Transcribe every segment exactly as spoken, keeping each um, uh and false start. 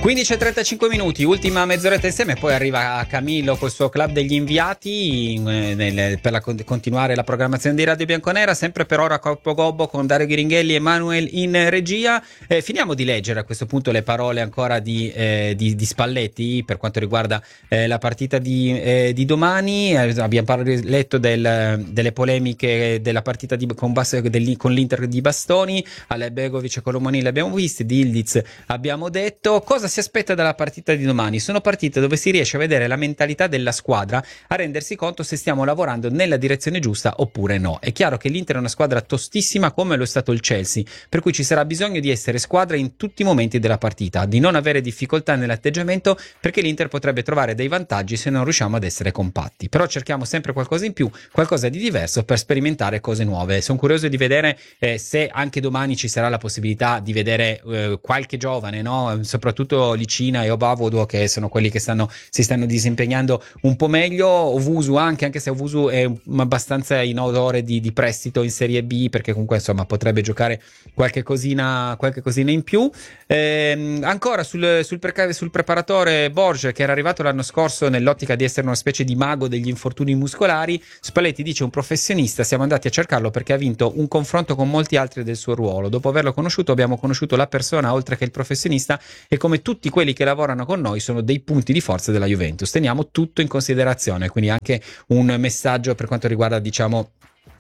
quindici e trentacinque minuti, ultima mezz'oretta insieme, poi arriva Camillo col suo club degli inviati in, nel, per la, continuare la programmazione di Radio Bianconera, sempre per ora Coppo Gobbo con Dario Ghiringhelli e Manuel in regia. Eh, finiamo di leggere a questo punto le parole ancora di, eh, di, di Spalletti per quanto riguarda eh, la partita di, eh, di domani. Eh, abbiamo letto del, delle polemiche della partita di, con, Bas, del, con l'Inter di Bastoni, alle Begovic e Colomoni le abbiamo visti, di Ildiz abbiamo detto. Cosa si aspetta dalla partita di domani? Sono partite dove si riesce a vedere la mentalità della squadra, a rendersi conto se stiamo lavorando nella direzione giusta oppure no. È chiaro che l'Inter è una squadra tostissima come lo è stato il Chelsea, per cui ci sarà bisogno di essere squadra in tutti i momenti della partita, di non avere difficoltà nell'atteggiamento, perché l'Inter potrebbe trovare dei vantaggi se non riusciamo ad essere compatti. Però cerchiamo sempre qualcosa in più, qualcosa di diverso per sperimentare cose nuove. Sono curioso di vedere eh, se anche domani ci sarà la possibilità di vedere eh, qualche giovane, no? Soprattutto Licina e Obavodo, che sono quelli che stanno, si stanno disimpegnando un po' meglio. Ovusu anche, anche se Ovusu è abbastanza in odore di, di prestito in Serie B, perché comunque insomma potrebbe giocare qualche cosina, qualche cosina in più. Eh, ancora sul, sul, pre- sul preparatore Borges, che era arrivato l'anno scorso nell'ottica di essere una specie di mago degli infortuni muscolari, Spalletti dice un professionista, siamo andati a cercarlo perché ha vinto un confronto con molti altri del suo ruolo. Dopo averlo conosciuto abbiamo conosciuto la persona oltre che il professionista, e come tutti quelli che lavorano con noi sono dei punti di forza della Juventus. Teniamo tutto in considerazione, quindi anche un messaggio per quanto riguarda, diciamo,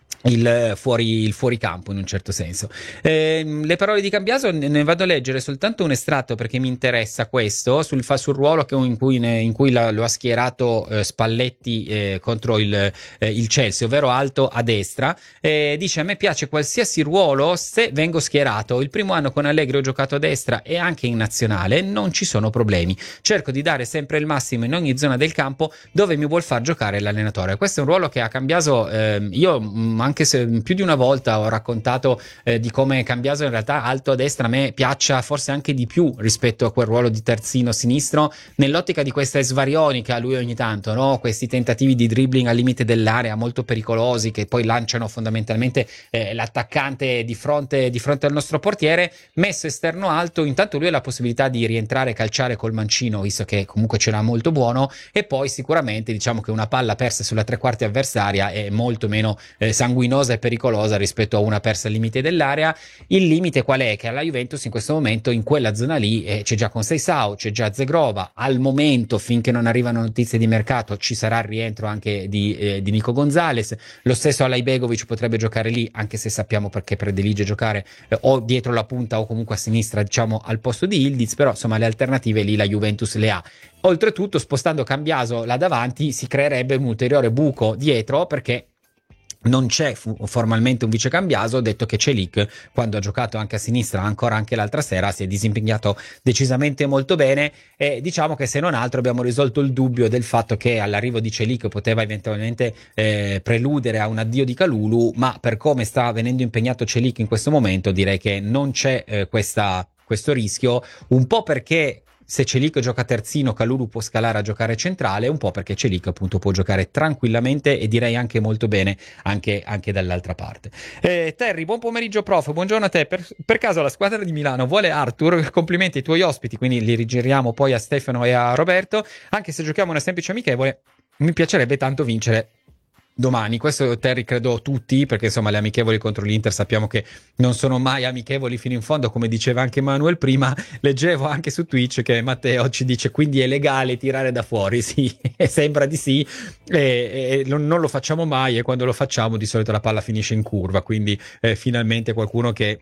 il fuori, il fuoricampo in un certo senso. Eh, le parole di Cambiaso ne vado a leggere soltanto un estratto perché mi interessa questo sul, sul ruolo che, in cui, ne, in cui la, lo ha schierato eh, Spalletti eh, contro il, eh, il Chelsea, ovvero alto a destra. Eh, dice: a me piace qualsiasi ruolo se vengo schierato. Il primo anno con Allegri ho giocato a destra e anche in nazionale, non ci sono problemi, cerco di dare sempre il massimo in ogni zona del campo dove mi vuol far giocare l'allenatore. Questo è un ruolo che a Cambiaso eh, io mh, anche se più di una volta ho raccontato eh, di come Cambiaso in realtà alto a destra a me piaccia forse anche di più rispetto a quel ruolo di terzino sinistro, nell'ottica di questa svarionica lui ogni tanto, no? Questi tentativi di dribbling al limite dell'area molto pericolosi che poi lanciano fondamentalmente eh, l'attaccante di fronte, di fronte al nostro portiere, messo esterno alto. Intanto lui ha la possibilità di rientrare e calciare col mancino, visto che comunque ce l'ha molto buono, e poi sicuramente diciamo che una palla persa sulla tre quarti avversaria è molto meno eh, sanguinosa e pericolosa rispetto a una persa al limite dell'area. Il limite qual è? Che alla Juventus in questo momento in quella zona lì eh, c'è già Conceição, c'è già Zegrova, al momento finché non arrivano notizie di mercato ci sarà il rientro anche di, eh, di Nico Gonzalez, lo stesso Alai Begovic potrebbe giocare lì, anche se sappiamo perché predilige giocare eh, o dietro la punta o comunque a sinistra, diciamo al posto di Ildiz, però insomma le alternative lì la Juventus le ha. Oltretutto spostando Cambiaso là davanti si creerebbe un ulteriore buco dietro, perché non c'è formalmente un vice Cambiaso, detto che Celik, quando ha giocato anche a sinistra ancora anche l'altra sera, si è disimpegnato decisamente molto bene, e diciamo che se non altro abbiamo risolto il dubbio del fatto che all'arrivo di Celik poteva eventualmente eh, preludere a un addio di Kalulu, ma per come sta venendo impegnato Celik in questo momento direi che non c'è eh, questa, questo rischio, un po' perché se Celik gioca terzino, Kalulu può scalare a giocare centrale, un po' perché Celik appunto può giocare tranquillamente e direi anche molto bene anche, anche dall'altra parte. Eh, Terry, buon pomeriggio prof, buongiorno a te. Per, per caso la squadra di Milano vuole Arthur? Complimenti ai tuoi ospiti, quindi li rigiriamo poi a Stefano e a Roberto. Anche se giochiamo una semplice amichevole, mi piacerebbe tanto vincere domani. Questo Terry credo tutti, perché insomma le amichevoli contro l'Inter sappiamo che non sono mai amichevoli fino in fondo, come diceva anche Manuel prima. Leggevo anche su Twitch che Matteo ci dice quindi è legale tirare da fuori. Sì, sembra di sì, e, e non lo facciamo mai, e quando lo facciamo di solito la palla finisce in curva, quindi eh, finalmente qualcuno che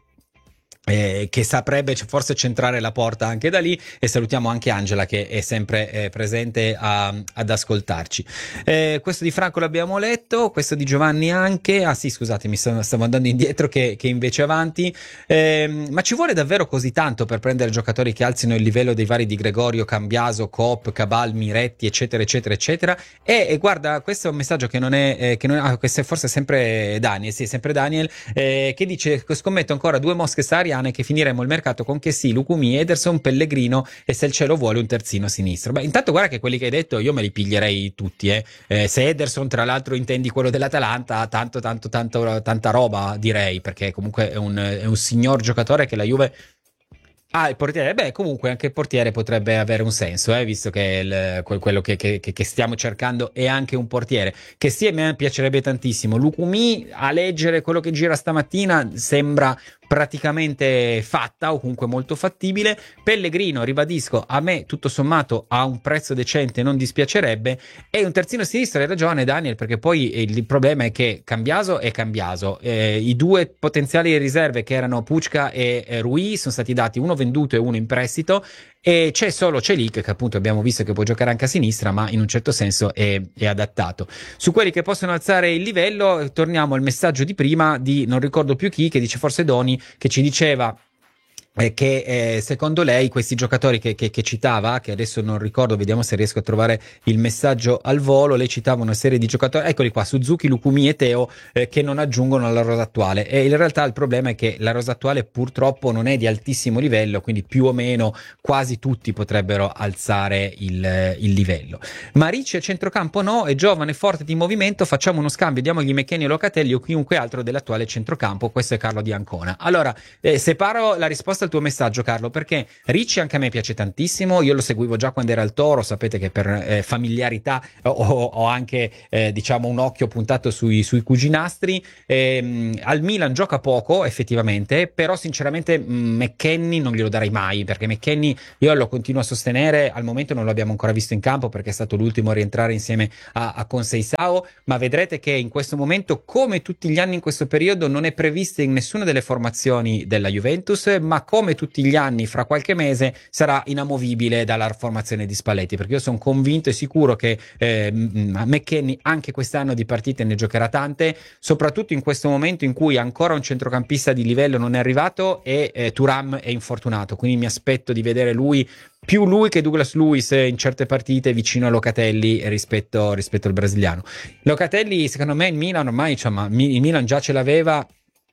Eh, che saprebbe forse centrare la porta anche da lì. E salutiamo anche Angela che è sempre eh, presente a, ad ascoltarci. Eh, questo di Franco l'abbiamo letto, questo di Giovanni anche. Ah sì, scusatemi, stavo, stavo andando indietro che, che invece avanti. Eh, ma ci vuole davvero così tanto per prendere giocatori che alzino il livello dei vari di Gregorio, Cambiaso, Coop, Cabal, Miretti, eccetera, eccetera, eccetera. E, e guarda, questo è un messaggio che non è, eh, che non è ah, questo è forse sempre Daniel, sì, sempre Daniel, eh, che dice: scommetto ancora due mosche stariane che finiremo il mercato con Chessy, Lucumi, Ederson, Pellegrino e se il cielo vuole un terzino sinistro. Beh, intanto guarda che quelli che hai detto io me li piglierei tutti, eh. Eh, se Ederson tra l'altro intendi quello dell'Atalanta, tanto tanto tanto tanta roba direi, perché comunque è un, è un signor giocatore che la Juve Ah, il portiere, beh, comunque anche il portiere potrebbe avere un senso, eh, visto che il- que- quello che, che- che- che stiamo cercando è anche un portiere, che sì, a me piacerebbe tantissimo. Lukumi, a leggere quello che gira stamattina, sembra praticamente fatta o comunque molto fattibile. Pellegrino, ribadisco, a me tutto sommato a un prezzo decente non dispiacerebbe. E un terzino sinistro, hai ragione Daniel, perché poi eh, il problema è che Cambiaso è Cambiaso. Eh, i due potenziali riserve che erano Pucca e eh, Rui sono stati dati, uno venduto e uno in prestito, e c'è solo Celic che appunto abbiamo visto che può giocare anche a sinistra, ma in un certo senso è, è adattato. Su quelli che possono alzare il livello, torniamo al messaggio di prima di non ricordo più chi, che dice forse Doni, che ci diceva eh, che eh, secondo lei questi giocatori che, che, che citava, che adesso non ricordo, vediamo se riesco a trovare il messaggio al volo, lei citava una serie di giocatori, eccoli qua, Suzuki, Lukumi e Teo, eh, che non aggiungono alla rosa attuale, e in realtà il problema è che la rosa attuale purtroppo non è di altissimo livello, quindi più o meno quasi tutti potrebbero alzare il, il livello. Marici a centrocampo no, è giovane, forte di movimento, facciamo uno scambio, diamogli McKennie o Locatelli o chiunque altro dell'attuale centrocampo. Questo è Carlo di Ancona. Allora, eh, separo la risposta al tuo messaggio, Carlo, perché Ricci anche a me piace tantissimo, io lo seguivo già quando era al Toro, sapete che per eh, familiarità ho, ho anche eh, diciamo un occhio puntato sui, sui cuginastri. Ehm, al Milan gioca poco effettivamente, però sinceramente mh, McKennie non glielo darei mai, perché McKennie io lo continuo a sostenere, al momento non lo abbiamo ancora visto in campo perché è stato l'ultimo a rientrare insieme a, a Conceição, ma vedrete che in questo momento, come tutti gli anni in questo periodo, non è prevista in nessuna delle formazioni della Juventus, ma come tutti gli anni fra qualche mese sarà inamovibile dalla formazione di Spalletti, perché io sono convinto e sicuro che eh, McKennie anche quest'anno di partite ne giocherà tante, soprattutto in questo momento in cui ancora un centrocampista di livello non è arrivato e eh, Thuram è infortunato, quindi mi aspetto di vedere lui, più lui che Douglas Luiz in certe partite vicino a Locatelli rispetto, rispetto al brasiliano. Locatelli secondo me il Milan ormai, insomma, il Milan già ce l'aveva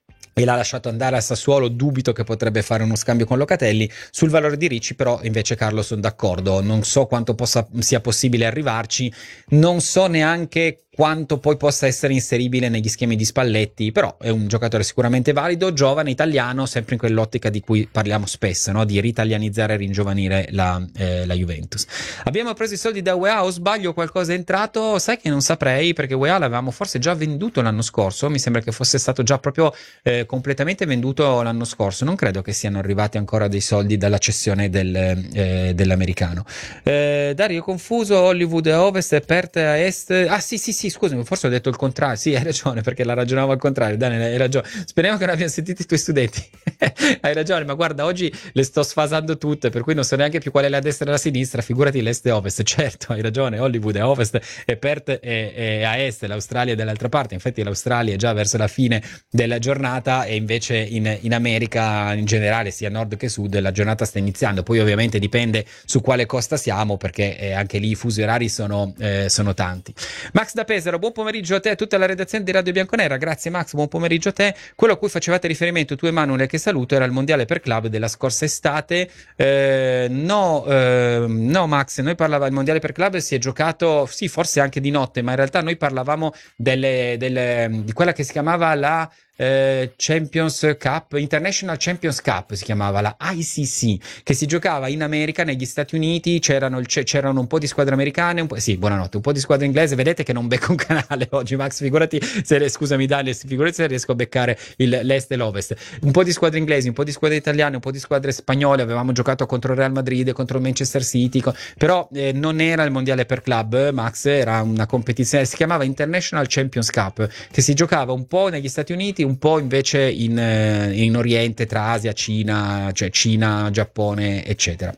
e l'ha lasciato andare al Sassuolo, dubito che potrebbe fare uno scambio con Locatelli. Sul valore di Ricci però invece Carlo sono d'accordo, non so quanto possa, sia possibile arrivarci, non so neanche quanto poi possa essere inseribile negli schemi di Spalletti, però è un giocatore sicuramente valido, giovane, italiano, sempre in quell'ottica di cui parliamo spesso, no? Di ritalianizzare e ringiovanire la, eh, la Juventus. Abbiamo preso i soldi da U E A, o sbaglio, qualcosa è entrato? Sai che non saprei, perché U E A l'avevamo forse già venduto l'anno scorso, mi sembra che fosse stato già proprio eh, completamente venduto l'anno scorso, non credo che siano arrivati ancora dei soldi dalla cessione del, eh, dell'americano. Eh, Dario, confuso, Hollywood a ovest e Perth a est, ah sì sì sì, sì, scusami, forse ho detto il contrario. Sì, hai ragione, perché la ragionavo al contrario. Daniele, hai ragione. Speriamo che non abbiano sentito i tuoi studenti. Hai ragione, ma guarda, oggi le sto sfasando tutte, per cui non so neanche più qual è la destra e la sinistra. Figurati l'est e ovest. Certo, hai ragione. Hollywood è a ovest e Perth è, è a est, l'Australia è dall'altra parte. Infatti, l'Australia è già verso la fine della giornata, e invece in, in America in generale, sia nord che sud, la giornata sta iniziando. Poi, ovviamente, dipende su quale costa siamo, perché eh, anche lì i fusi orari sono, eh, sono tanti. Max da Pesaro, buon pomeriggio a te e a tutta la redazione di Radio Bianconera. Grazie Max, buon pomeriggio a te. Quello a cui facevate riferimento tu, Emanuele, che saluto, era il mondiale per club della scorsa estate. Eh, no, eh, no Max, noi parlavamo, il mondiale per club si è giocato, sì, forse anche di notte, ma in realtà noi parlavamo delle, delle, di quella che si chiamava la eh, Champions Cup, International Champions Cup si chiamava, la I C C, che si giocava in America, negli Stati Uniti. C'erano, il, c'erano un po' di squadre americane, un po', sì, buonanotte, un po' di squadre inglese. Vedete che non becco un canale oggi, Max, figurati se, scusami Daniel, figurati se riesco a beccare il, l'est e l'ovest. Un po' di squadre inglesi, un po' di squadre italiane, un po' di squadre spagnole. Avevamo giocato contro il Real Madrid, contro il Manchester City, co- però eh, non era il mondiale per club, Max, era una competizione, si chiamava International Champions Cup, che si giocava un po' negli Stati Uniti, un po' invece in, in Oriente, tra Asia, Cina, cioè Cina, Giappone, eccetera.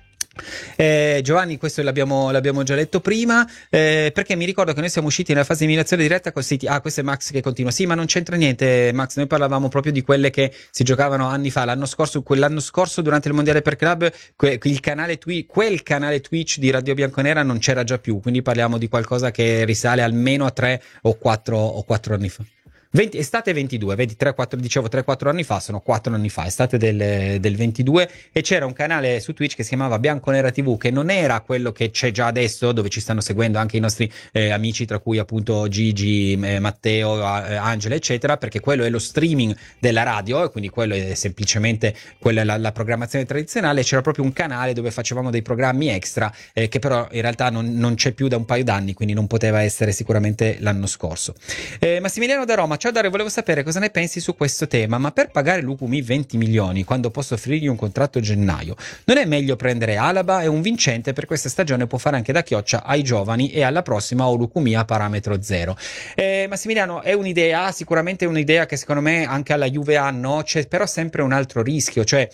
Eh, Giovanni, questo l'abbiamo, l'abbiamo già letto prima, eh, perché mi ricordo che noi siamo usciti nella fase di eliminazione diretta col City. Ah, questo è Max che continua. Sì, ma non c'entra niente, Max. Noi parlavamo proprio di quelle che si giocavano anni fa, l'anno scorso, quell'anno scorso durante il mondiale per club, que- il canale Twi- quel canale Twitch di Radio Bianconera non c'era già più, quindi parliamo di qualcosa che risale almeno a tre o quattro o quattro anni fa. venti, estate ventidue, vedi, tre quattro, dicevo tre quattro anni fa, sono quattro anni fa, estate del, del ventidue, e c'era un canale su Twitch che si chiamava Bianconera T V, che non era quello che c'è già adesso, dove ci stanno seguendo anche i nostri eh, amici, tra cui appunto Gigi, eh, Matteo, eh, Angela, eccetera, perché quello è lo streaming della radio, e quindi quello è semplicemente quella la, la programmazione tradizionale. C'era proprio un canale dove facevamo dei programmi extra, eh, che però in realtà non, non c'è più da un paio d'anni, quindi non poteva essere sicuramente l'anno scorso. Eh, Massimiliano da Roma: ciao Dario, volevo sapere cosa ne pensi su questo tema, ma per pagare Lukumi venti milioni quando posso offrirgli un contratto a gennaio, non è meglio prendere Alaba? È un vincente per questa stagione, può fare anche da chioccia ai giovani, e alla prossima ho Lukumi a parametro zero. Eh, Massimiliano, è un'idea, sicuramente è un'idea che secondo me anche alla Juve hanno, c'è però sempre un altro rischio, cioè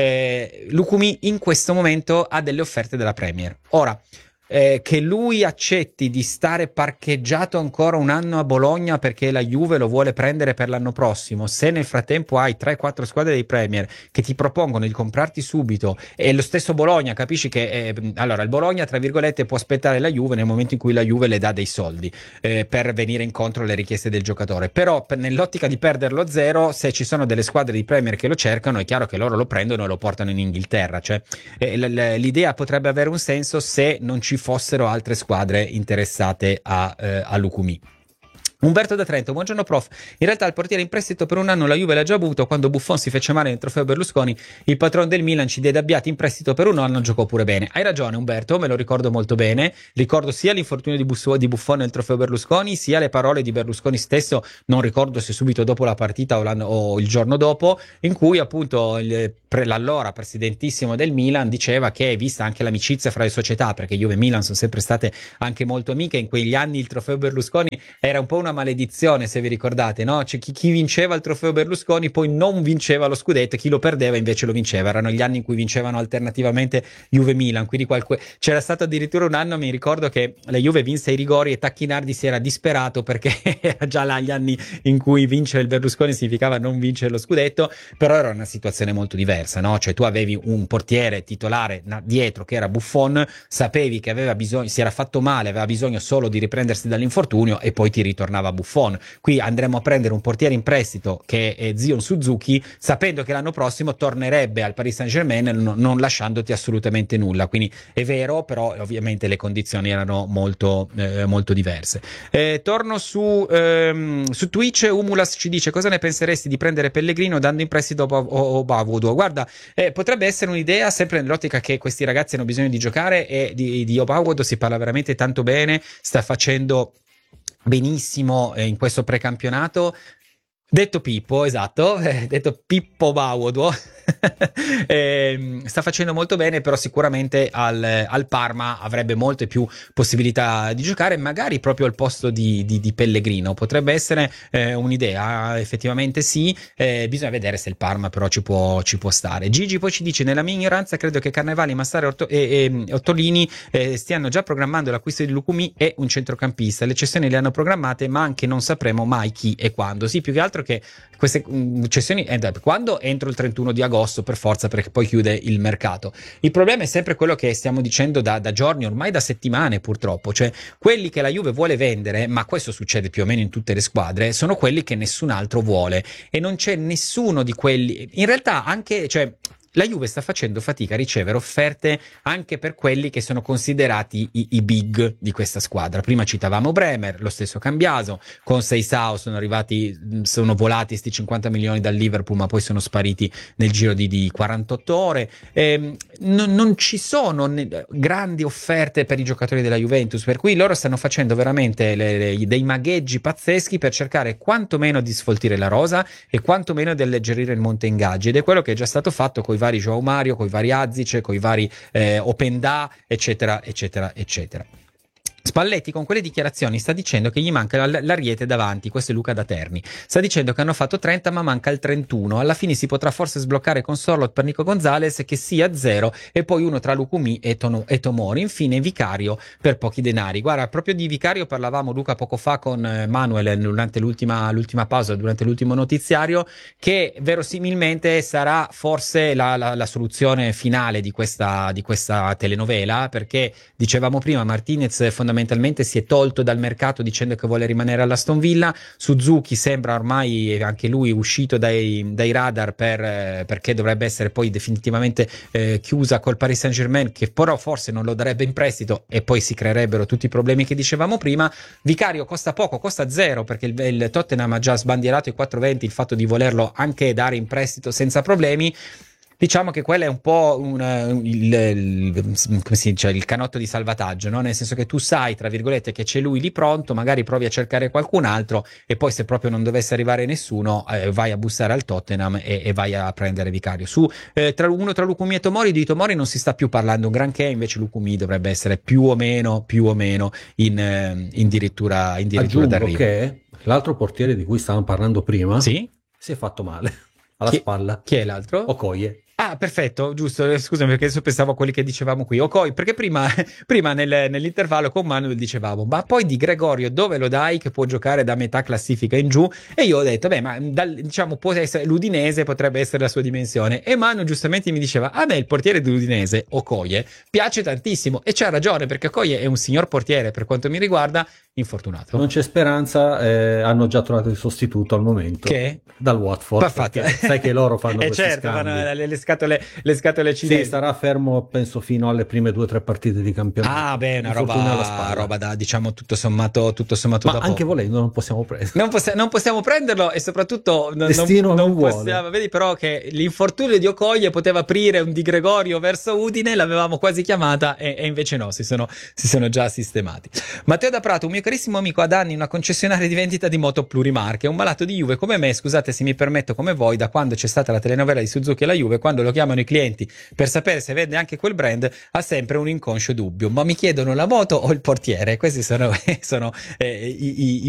eh, Lukumi in questo momento ha delle offerte della Premier. Ora, Eh, che lui accetti di stare parcheggiato ancora un anno a Bologna perché la Juve lo vuole prendere per l'anno prossimo, se nel frattempo hai tre quattro squadre dei Premier che ti propongono di comprarti subito, e lo stesso Bologna, capisci che eh, allora il Bologna tra virgolette può aspettare la Juve nel momento in cui la Juve le dà dei soldi eh, per venire incontro alle richieste del giocatore, però per, nell'ottica di perderlo a zero, se ci sono delle squadre di Premier che lo cercano, è chiaro che loro lo prendono e lo portano in Inghilterra, cioè eh, l- l- l'idea potrebbe avere un senso se non ci fossero altre squadre interessate a, eh, a Lukumi. Umberto da Trento: buongiorno prof, in realtà il portiere in prestito per un anno la Juve l'ha già avuto, quando Buffon si fece male nel trofeo Berlusconi il patron del Milan ci diede Abbiati in prestito per un anno, giocò pure bene. Hai ragione Umberto, me lo ricordo molto bene, ricordo sia l'infortunio di, Busso, di Buffon nel trofeo Berlusconi, sia le parole di Berlusconi stesso, non ricordo se subito dopo la partita o, l'anno, o il giorno dopo, in cui appunto il, pre, l'allora presidentissimo del Milan diceva che, vista anche l'amicizia fra le società, perché Juve e Milan sono sempre state anche molto amiche, in quegli anni il trofeo Berlusconi era un po' una maledizione, se vi ricordate, no? Cioè, chi, chi vinceva il trofeo Berlusconi poi non vinceva lo scudetto, chi lo perdeva invece lo vinceva. Erano gli anni in cui vincevano alternativamente Juve Milan, quindi qualque... c'era stato addirittura un anno, mi ricordo, che la Juve vinse i rigori e Tacchinardi si era disperato perché era già là gli anni in cui vincere il Berlusconi significava non vincere lo scudetto, però era una situazione molto diversa, no? Cioè tu avevi un portiere titolare dietro che era Buffon, sapevi che aveva bisogno, si era fatto male, aveva bisogno solo di riprendersi dall'infortunio e poi ti ritornava Buffon. Qui andremo a prendere un portiere in prestito che è Zion Suzuki, sapendo che l'anno prossimo tornerebbe al Paris Saint-Germain, non, non lasciandoti assolutamente nulla. Quindi è vero, però ovviamente le condizioni erano molto, eh, molto diverse. Eh, torno su, ehm, su Twitch. Umulas ci dice: cosa ne penseresti di prendere Pellegrino dando in prestito Obavudo? Guarda, eh, potrebbe essere un'idea, sempre nell'ottica che questi ragazzi hanno bisogno di giocare, e di, di Obavudo si parla veramente tanto bene, sta facendo benissimo eh, in questo precampionato. Detto Pippo, esatto, eh, detto Pippo Baudo, eh, sta facendo molto bene, però sicuramente al, al Parma avrebbe molte più possibilità di giocare, magari proprio al posto di, di, di Pellegrino. Potrebbe essere eh, un'idea, effettivamente sì, eh, bisogna vedere se il Parma però ci può, ci può stare. Gigi poi ci dice: nella mia ignoranza credo che Carnevali, Massaro e, Orto- e, e Ottolini eh, stiano già programmando l'acquisto di Lukumi e un centrocampista. Le cessioni le hanno programmate, ma anche non sapremo mai chi e quando. Sì, più che altro che queste cessioni eh, quando entro il trentuno di agosto per forza, perché poi chiude il mercato. Il problema è sempre quello che stiamo dicendo da, da giorni, ormai da settimane purtroppo, cioè quelli che la Juve vuole vendere, ma questo succede più o meno in tutte le squadre, sono quelli che nessun altro vuole, e non c'è nessuno di quelli, in realtà anche, cioè la Juve sta facendo fatica a ricevere offerte anche per quelli che sono considerati i, i big di questa squadra. Prima citavamo Bremer, lo stesso Cambiaso, con Seisao sono arrivati, sono volati sti cinquanta milioni dal Liverpool, ma poi sono spariti nel giro di, di quarantotto ore. Eh, non, non ci sono ne, grandi offerte per i giocatori della Juventus, per cui loro stanno facendo veramente le, le, dei magheggi pazzeschi per cercare quantomeno di sfoltire la rosa e quantomeno di alleggerire il monte ingaggi, ed è quello che è già stato fatto con i vari João Mario, con i vari Azic, con i vari eh, Openda, eccetera, eccetera, eccetera. Spalletti con quelle dichiarazioni sta dicendo che gli manca l'Ariete davanti. Questo è Luca da Terni. Sta dicendo che hanno fatto trenta ma manca il trentuno. Alla fine si potrà forse sbloccare con Sorlot per Nico Gonzalez, che sia zero, e poi uno tra Lukumi e, Tono, e Tomori. Infine Vicario per pochi denari. Guarda, proprio di Vicario parlavamo, Luca, poco fa con Manuel durante l'ultima, l'ultima pausa, durante l'ultimo notiziario, che verosimilmente sarà forse la, la, la soluzione finale di questa, di questa telenovela, perché dicevamo prima Martinez fondamentalmente fondamentalmente si è tolto dal mercato dicendo che vuole rimanere all'Aston Villa. Suzuki sembra ormai anche lui uscito dai, dai radar per, perché dovrebbe essere poi definitivamente eh, chiusa col Paris Saint-Germain, che però forse non lo darebbe in prestito e poi si creerebbero tutti i problemi che dicevamo prima. Vicario costa poco, costa zero, perché il, il Tottenham ha già sbandierato i quattro venti, il fatto di volerlo anche dare in prestito senza problemi. Diciamo che quello è un po' un, il, il, come si dice, il canotto di salvataggio, no? Nel senso che tu sai, tra virgolette, che c'è lui lì pronto, magari provi a cercare qualcun altro e poi se proprio non dovesse arrivare nessuno eh, vai a bussare al Tottenham e, e vai a prendere Vicario. Su eh, tra, uno tra Lukumi e Tomori, di Tomori non si sta più parlando un granché, invece Lukumi dovrebbe essere più o meno, più o meno in, eh, in dirittura, in dirittura d'arrivo. Che l'altro portiere di cui stavamo parlando prima sì? si è fatto male alla chi, spalla. Chi è l'altro? Okoye. Ah, perfetto, giusto, scusami perché adesso pensavo a quelli che dicevamo qui. Ok, perché prima, prima nel, nell'intervallo con Manuel dicevamo, ma poi di Gregorio dove lo dai che può giocare da metà classifica in giù? E io ho detto, beh, ma dal, diciamo può essere l'Udinese, potrebbe essere la sua dimensione. E Manu giustamente mi diceva, a me il portiere dell'Udinese, Okoye, piace tantissimo. E c'ha ragione, perché Okoye è un signor portiere per quanto mi riguarda, infortunato. Non c'è speranza, eh, hanno già trovato il sostituto al momento. Che? Dal Watford. Sai che loro fanno eh questi certo, scambi. fanno le, le scatole, le scatole cinesi. Sì, starà fermo penso fino alle prime due o tre partite di campionato. Ah, beh, una roba, roba da, diciamo, tutto sommato, tutto sommato ma da anche poco. volendo non possiamo prenderlo. Non, possi- non possiamo prenderlo e soprattutto non, Destino non, non non possiamo. vuole. Vedi però che l'infortunio di Okoye poteva aprire un Di Gregorio verso Udine, l'avevamo quasi chiamata e, e invece no, si sono, si sono già sistemati. Matteo da Prato, un mio carissimo amico, ha da anni una concessionaria di vendita di moto plurimarche, un malato di Juve come me, scusate se mi permetto, come voi, da quando c'è stata la telenovela di Suzuki e la Juve, quando lo chiamano i clienti per sapere se vende anche quel brand, ha sempre un inconscio dubbio, ma mi chiedono la moto o il portiere? Questi sono, sono eh, i, i